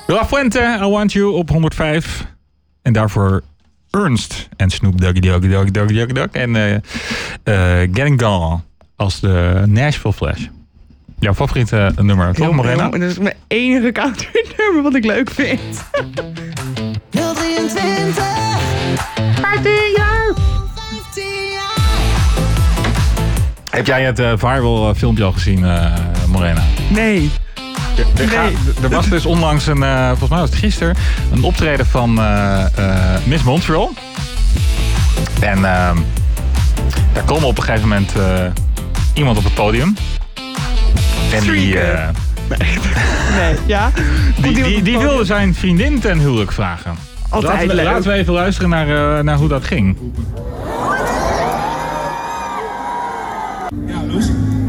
La Fuente, I Want You op 105. En daarvoor Ernst en Snoop Doggy. En Getting Gone als de Nashville Flash. Jouw favoriete nummer, toch Morena? Dat is mijn enige country-nummer wat ik leuk vind. 023 15 jaar! Heb jij het viral filmpje al gezien, Morena? Nee. Er was dus onlangs volgens mij was het gisteren, een optreden van Miss Montreal. En daar kwam op een gegeven moment iemand op het podium. En die... Nee, ja? Die wilde zijn vriendin ten huwelijk vragen. Altijd Laten we even luisteren naar hoe dat ging. Ja, Loes.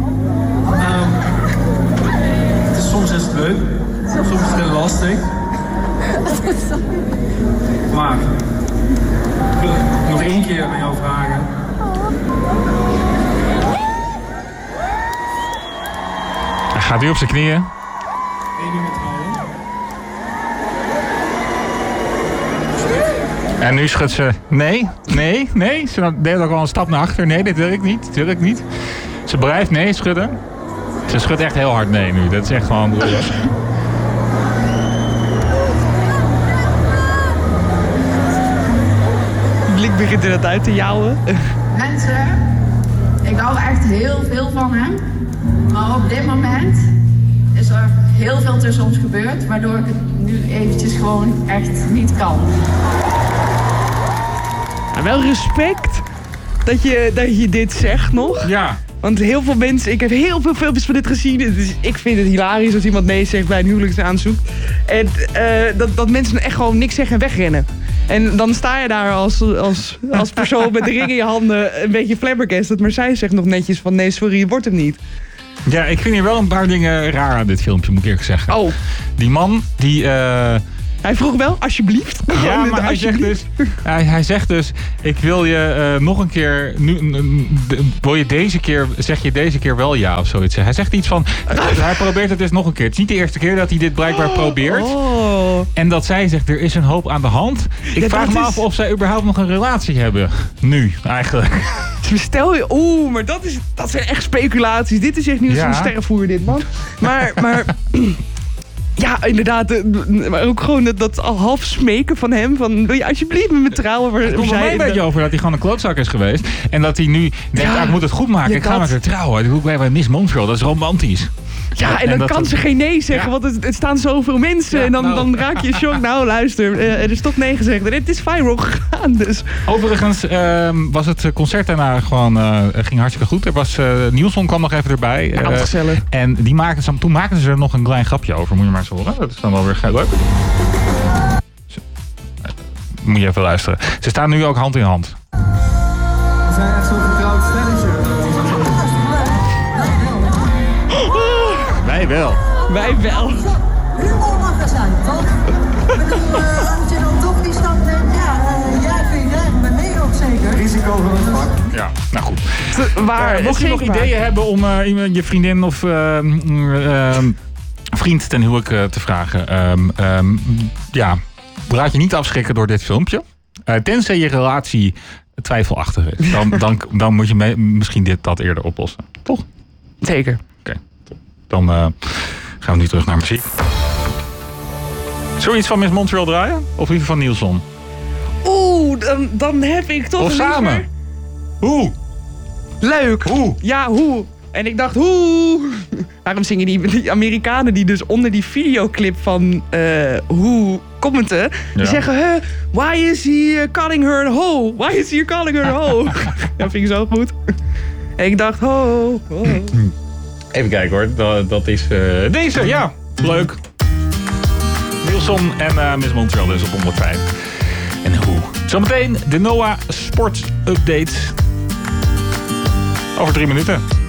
Soms is het leuk, soms is het heel lastig. Maar ik wil nog 1 keer aan jou vragen. Hij gaat nu op zijn knieën. 1 uur met trouwen. En nu schudt ze... Nee. Ze deed ook al een stap naar achter. Nee, dit wil ik niet. Ze blijft nee schudden. Ze schudt echt heel hard nee nu. Dat is echt gewoon... Blik begint er het uit te jouwen. Mensen, ik hou echt heel veel van hem. Maar op dit moment is er heel veel tussen ons gebeurd, waardoor ik het nu eventjes gewoon echt niet kan. Ja, wel respect dat je dit zegt nog. Ja. Want heel veel mensen, ik heb heel veel filmpjes van dit gezien. Dus ik vind het hilarisch als iemand nee zegt bij een huwelijksaanzoek. En dat mensen echt gewoon niks zeggen en wegrennen. En dan sta je daar als persoon met de ring in je handen een beetje flabbergasted. Maar zij zegt nog netjes van nee, sorry, het wordt hem niet. Ja, ik vind hier wel een paar dingen raar aan dit filmpje, moet ik eerlijk zeggen. Oh. Die man, die... Hij vroeg wel, alsjeblieft. Ja, maar hij zegt dus, ik wil je nog een keer, zeg je deze keer wel ja of zoiets. Hij zegt iets van, hij probeert het dus nog een keer. Het is niet de eerste keer dat hij dit blijkbaar probeert. Oh. En dat zij zegt, er is een hoop aan de hand. Ik vraag me af of zij überhaupt nog een relatie hebben. Nu, eigenlijk. Stel je, maar dat zijn echt speculaties. Dit is echt niet zo'n sterrenvoer, dit man. Maar ja, inderdaad. Maar ook gewoon dat al half smeken van hem. Van, wil je alsjeblieft met me trouwen? Het komt er mij een beetje over dat hij gewoon een klootzak is geweest. En dat hij nu denkt, ik moet het goed maken. Ik ga met haar trouwen. Dat doe ik bij Miss Montreal. Dat is romantisch. Ja, en dan kan ze geen nee zeggen. Want het staan zoveel mensen. Ja, en dan raak je in shock. Nou, luister. Er is toch nee gezegd. En het is viral gegaan. Dus. Overigens was het concert daarna gewoon ging hartstikke goed. Er was Nielsen kwam nog even erbij. Ja, wat gezellig. En toen maakten ze er nog een klein grapje over. Moet je maar eens horen. Dat is dan wel weer leuk. Moet je even luisteren. Ze staan nu ook hand in hand. We zijn echt zo'n getrouwd stelletje. Wij wel. Wij wel. humor mag er zijn, toch? Ik bedoel, als je dan toch die stap neemt, jij vrienden, met mij ook zeker. Risico van het vak. Ja, nou goed. Waar? Mocht je nog ideeën hebben om je vriendin of vriend ten huwelijk te vragen. Laat je niet afschrikken door dit filmpje. Tenzij je relatie twijfelachtig is. Dan moet je misschien dat eerder oplossen. Toch? Zeker. Oké. Dan gaan we nu terug naar muziek. Zullen we iets van Miss Montreal draaien? Of liever van Nielsen? Dan heb ik toch Of samen? liever... Hoe? Leuk. Hoe? Ja, hoe? En ik dacht, waarom zingen die Amerikanen die dus onder die videoclip van hoe commenten, die zeggen, why is he calling her a hoe? Why is he calling her a hoe? Dat vind ik zo goed. En ik dacht, ho. Even kijken hoor, dat is deze, ja. Leuk. Nielsen en Miss Montreal dus op 105. En hoe? Zometeen de Noah Sport Update. Over 3 minuten.